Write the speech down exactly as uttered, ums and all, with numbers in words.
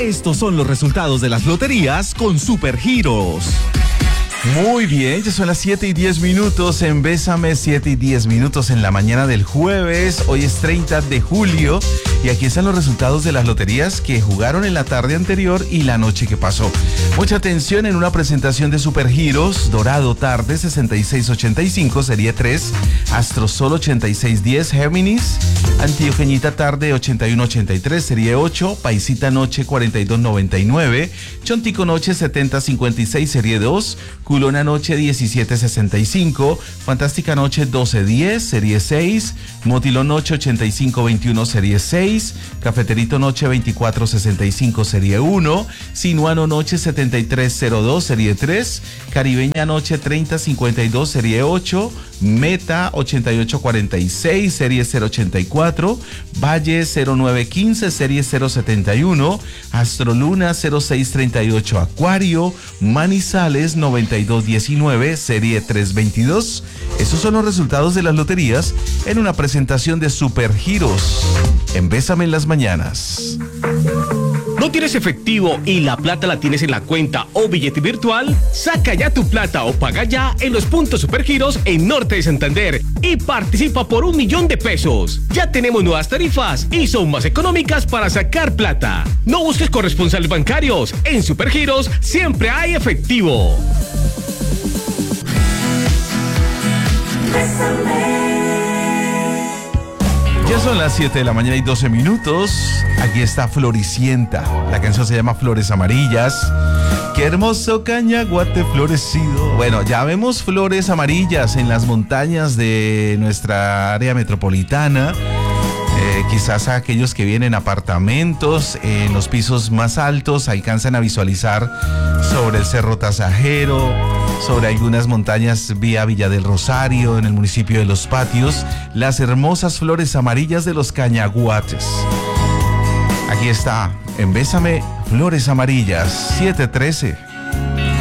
Estos son los resultados de las loterías con Supergiros. Muy bien, ya son las siete y diez minutos en Bésame, siete y diez minutos en la mañana del jueves. Hoy es treinta de julio y aquí están los resultados de las loterías que jugaron en la tarde anterior y la noche que pasó. Mucha atención en una presentación de Supergiros. Dorado tarde sesenta y seis ochenta y cinco, serie tres. Astrosol ochenta y seis diez, Géminis. Antioqueñita tarde ochenta y uno ochenta y tres, serie ocho. Paisita noche cuarenta y dos noventa y nueve. Chontico noche setenta cincuenta y seis, serie dos. Culona noche diecisiete sesenta y cinco. Fantástica noche doce diez, serie seis. Motilón noche ochenta y cinco veintiuno, serie seis. Cafeterito noche veinticuatro sesenta y cinco, serie uno. Sinuano noche setenta y tres cero dos, serie tres. Caribeña noche treinta cincuenta y dos, serie ocho. Meta ochenta y ocho cuarenta y seis, serie cero ochenta y cuatro. Valle cero nueve quince, serie cero setenta y uno. Astroluna cero seis treinta y ocho, Acuario. Manizales noventa y dos diecinueve, serie trescientos veintidós. Esos son los resultados de las loterías en una presentación de Supergiros en Bésame en las mañanas. ¿No tienes efectivo y la plata la tienes en la cuenta o billete virtual? Saca ya tu plata o paga ya en los puntos Supergiros en Norte de Santander y participa por un millón de pesos. Ya tenemos nuevas tarifas y son más económicas para sacar plata. No busques corresponsales bancarios. En Supergiros siempre hay efectivo. Ya son las siete de la mañana y doce minutos. Aquí está Floricienta. La canción se llama Flores Amarillas. Qué hermoso cañaguate florecido. Bueno, ya vemos flores amarillas en las montañas de nuestra área metropolitana. Eh, quizás aquellos que vienen apartamentos en los pisos más altos alcanzan a visualizar sobre el Cerro Tasajero, sobre algunas montañas vía Villa del Rosario, en el municipio de Los Patios, las hermosas flores amarillas de los cañaguates. Aquí está, en Bésame, Flores Amarillas, siete trece.